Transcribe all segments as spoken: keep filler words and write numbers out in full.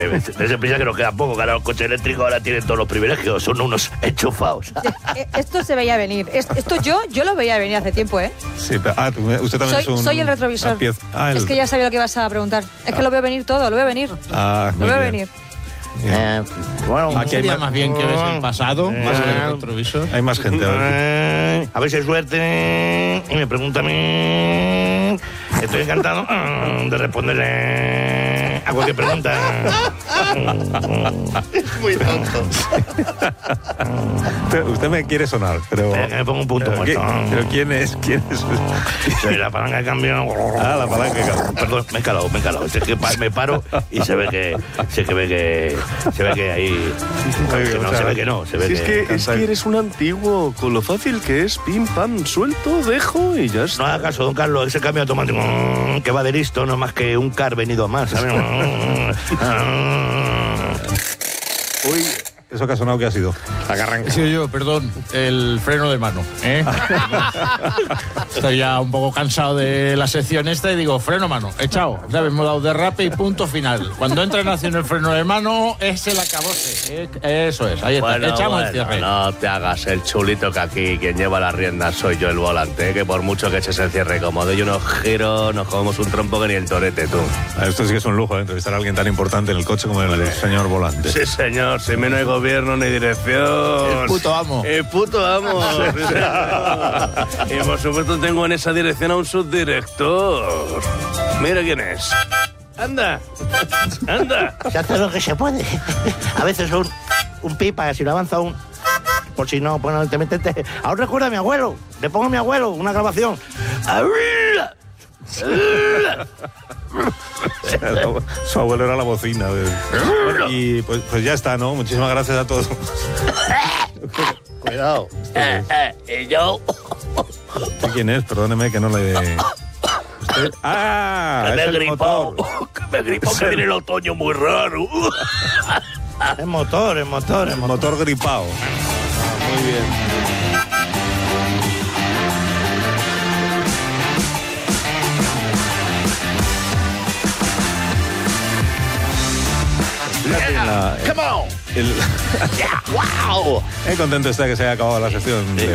Ese prisa que nos queda poco, que ahora los coches eléctricos ahora tienen todos los privilegios, son unos enchufados. Esto se veía venir. Esto yo yo lo veía venir hace tiempo, ¿eh? Sí, pero, ah, usted también soy, es un... Soy el retrovisor. Ah, el... Es que ya sabía lo que ibas a preguntar. Es que lo veo venir todo, lo veo venir. Ah, lo veo bien. venir. Eh, bueno, aquí hay más, más bien que ves el pasado, eh, más el retrovisor. Hay más gente. A ver, eh, a ver si hay suerte. Y me pregunta a mí. Estoy encantado de responderle a cualquier pregunta. Es muy tonto. usted, usted me quiere sonar, pero... Eh, me pongo un punto pero, muerto. ¿Pero quién es? ¿Quién es? Soy la palanca de cambio. Ah, la palanca de cambio. Perdón, me he calado, me he calado. Es que me paro y se ve que... Se ve que... Se ve que ahí... Que no, se ve que no. Se ve si que, es, que, es que eres un antiguo, con lo fácil que es, pim, pam, suelto, dejo y ya está. No haga caso, don Carlos, ese cambio automático que va de listo, no más que un car venido a más, ¿sabes? Uy, ¿eso que ha sonado qué ha sido? La que arranca. He sido yo, perdón, el freno de mano, ¿eh? Estoy ya un poco cansado de la sección esta y digo, freno mano, echado. Ya hemos dado derrape y punto final. Cuando entra en acción el freno de mano, es el acabose. ¿eh? Eso es, ahí está. Bueno, Echamos bueno, el cierre. No te hagas el chulito, que aquí quien lleva la rienda soy yo el volante, ¿eh? Que por mucho que eches el cierre cómodo y unos giros, nos comemos un trompo que ni el torete, tú. Esto sí que es un lujo, ¿eh? Entrevistar a alguien tan importante en el coche como el vale. señor volante. Sí, señor, si no hay gobierno ni dirección. El puto amo. El puto amo. Y por supuesto tengo en esa dirección a un subdirector. Mira quién es. Anda, anda. Se hace lo que se puede. A veces un, un pipa, si lo avanza un... Por si no, bueno, te metete... Aún recuerda a mi abuelo. Le pongo a mi abuelo una grabación. Su abuelo era la bocina. Bueno, y pues, pues ya está, ¿no? Muchísimas gracias a todos. Cuidado. Eh, eh, y yo... ¿Quién es? Perdóneme que no le... ¿Usted? ¡Ah! Que es me he el gripado. motor. Que me he gripado, que viene el otoño muy raro. Es motor, es motor, es El motor. motor gripado. Ah, muy bien. La, Come on. el, Yeah, wow. Qué contento está que se haya acabado la sección de hoy.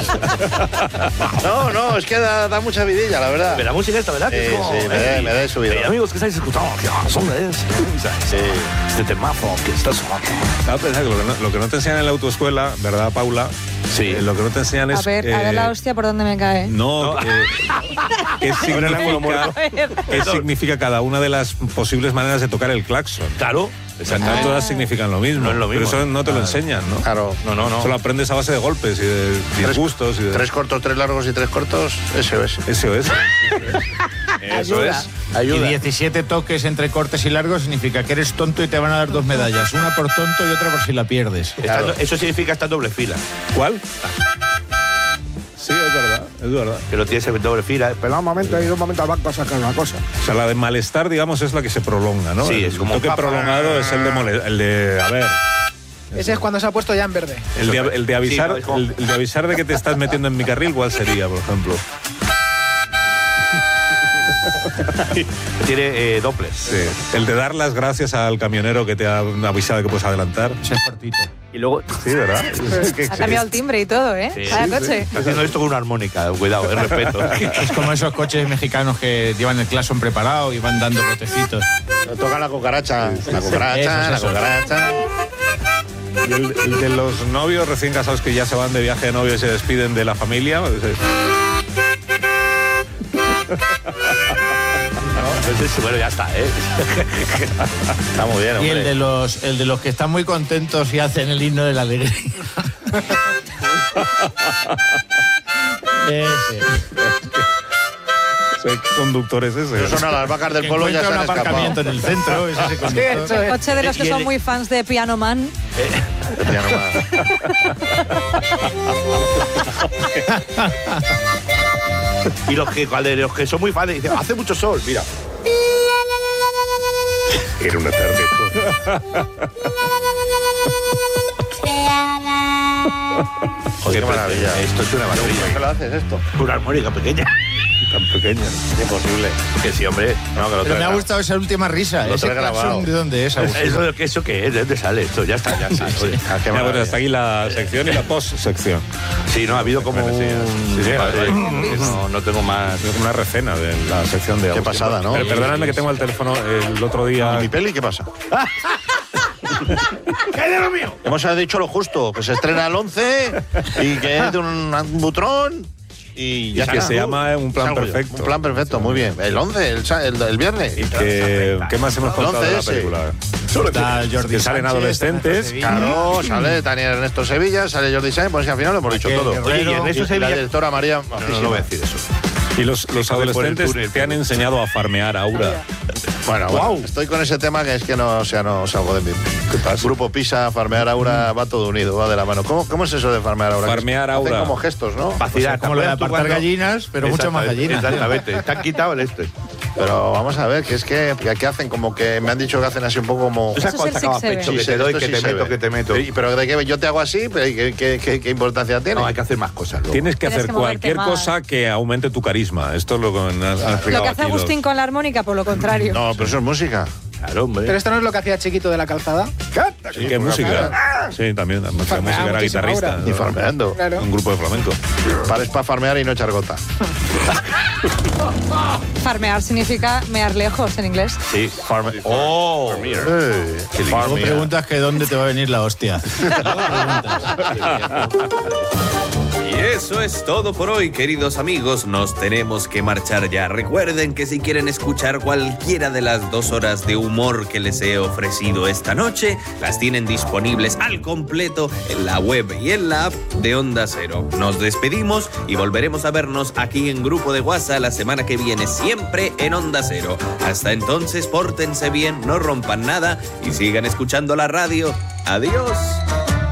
No, no, es que da, da mucha vidilla, la verdad. Pero la música esta, ¿verdad? Sí, Que es como, sí, me da- me da de subidón. Eh, amigos que estáis escuchando, ¿qué son es? Sí. Este temazo que está sonando. Estaba pensando que lo que, no, lo que no te enseñan en la autoescuela, ¿verdad, Paula? Sí. Eh, lo que no te enseñan es... A ver, a ver la hostia por dónde me cae. No, que, qué significa, qué significa cada una de las posibles maneras de tocar el claxon. Claro. O sea, no todas significan lo mismo. No es lo mismo. Pero eso no te lo enseñan, ¿no? Claro. No, no, no. Solo aprendes a base de golpes y de disgustos. Y de... Tres cortos, tres largos y tres cortos, eso es. Eso es. Eso es. Y diecisiete toques entre cortes y largos significa que eres tonto y te van a dar dos medallas. Una por tonto y otra por si la pierdes. Está- Eso significa estar doble fila. ¿Cuál? Sí, es verdad, es verdad. Que lo tienes en doble fila. Pero un momento, hay un momento al banco a sacar una cosa. O sea, la de malestar, digamos, es la que se prolonga, ¿no? Sí, el es como toque papá. prolongado es el de mole- el de, a ver, Ese es cuando se ha puesto ya en verde. el de, el de avisar, Sí, no, es como- el, el de avisar de que te estás metiendo en mi carril, ¿cuál sería, por ejemplo? Tiene eh, dobles. Sí. El de dar las gracias al camionero que te ha avisado de que puedes adelantar. Ese es cortito. Y luego Sí, ¿verdad? Es que- Ha cambiado el timbre y todo, ¿eh? Sí, Cada sí, coche. está haciendo esto con una armónica. Cuidado, eh, respeto. Es como esos coches mexicanos que llevan el claxon preparado y van dando botecitos. Toca la cucaracha. La cucaracha, Eso, la eso. cucaracha. Y el, el de los novios recién casados que ya se van de viaje de novio y se despiden de la familia. Pues es- Entonces, bueno, ya está, ¿eh? Está muy bien, Y hombre. el de los el de los que están muy contentos y hacen el himno de la alegría. Ese. ¿Qué conductor es ese? Eso son a las vacas del Que pueblo, ya se encuentra han un aparcamiento escapado. en el centro, es ese conductor. El coche de los que Y el- son muy fans de Piano Man. Ya no más. Y los que, de los que son muy fans dicen, hace mucho sol, mira. Era una tarde. Joder, Qué maravilla. Esto es una maravilla. ¿Por qué lo haces esto? Una armónica pequeña. tan pequeña. Imposible. Que sí, hombre. No, que lo Pero me ha trae gustado esa última risa. Lo Ese trae grabado. claxon, ¿de dónde es, Agustín? ¿Eso de qué, eso qué es? ¿De dónde sale esto? Ya está, ya está. Oye, ah, qué Ya, bueno, maravilla. hasta aquí la sección y la post-sección. Sí, no, ha habido como Bueno, sí, un... sí, sí, Vale, sí. no, no tengo más... Es como una recena de la sección de Qué Agustín. pasada, ¿no? Pero perdonadme que tengo el teléfono el otro día. ¿Y mi peli qué pasa? ¿Qué hay de lo mío? Hemos dicho lo justo, que se estrena el once y que es de un, un butrón y ya que está. se llama Un Plan Salgo yo. Perfecto. Un plan perfecto, muy bien. El once, el, sa- el, el viernes. Que, ¿Qué más hemos contado de la once ese. película? Está Jordi Que salen Sánchez, adolescentes. Sevilla. Claro, sale Daniel Ernesto Sevilla, sale Jordi Sáenz, pues que al final lo hemos dicho Raquel todo. Guerrero. Oye, y Ernesto Y la Sevilla... directora María No, no, no voy a decir eso. Y los, los corre por el adolescentes túnel, te han enseñado a farmear, Aura. Bueno, bueno, estoy con ese tema que es que no, o sea, no salgo de mí. Grupo Pisa, farmear Aura, va todo unido, va de la mano. ¿Cómo, cómo es eso de farmear Aura? Farmear Hacen Aura. como gestos, ¿no? Vacilar, Como lo de apartar gallinas, pero mucho más gallinas. Exactamente, te han quitado el este. Pero vamos a ver, que es que, que hacen como que me han dicho que hacen así un poco como... Tú sabes Eso es cuando el te acabas six pecho, seven. que Sí, te doy, esto que sí te se meto, ve. que te meto. Sí, pero de que yo te hago así, pero ¿qué, qué, qué, qué importancia tiene? No, hay que hacer más cosas luego. Tienes que Tienes hacer que moverte cualquier más. cosa que aumente tu carisma. Esto es lo que han, han explicado Lo que hace aquí los- Agustín con la armónica, por lo contrario. No, pero eso es música. Claro, hombre. Pero esto no es lo que hacía Chiquito de la Calzada. Sí, ¿qué música? Sí, también. La música, Farmeaba música era muchísimo guitarrista. ahora. ¿no? Y farmeando. Claro. Un grupo de flamenco. Para es para farmear y no echar gota. Farmear significa mear lejos en inglés. Sí, farme... ¡Oh! Eh, Luego farmear. preguntas que dónde te va a venir la hostia. Y eso es todo por hoy, queridos amigos. Nos tenemos que marchar ya. Recuerden que si quieren escuchar cualquiera de las dos horas de humor que les he ofrecido esta noche, las tienen disponibles al completo en la web y en la app de Onda Cero. Nos despedimos y volveremos a vernos aquí en Grupo de WhatsApp la semana que viene, siempre en Onda Cero. Hasta entonces, pórtense bien, no rompan nada y sigan escuchando la radio. Adiós.